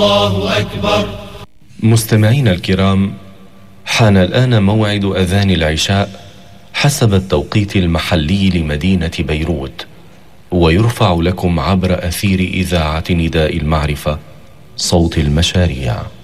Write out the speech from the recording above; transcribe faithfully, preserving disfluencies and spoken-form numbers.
الله أكبر. مستمعينا الكرام، حان الآن موعد أذان العشاء حسب التوقيت المحلي لمدينة بيروت، ويرفع لكم عبر أثير إذاعة نداء المعرفة صوت المشاريع.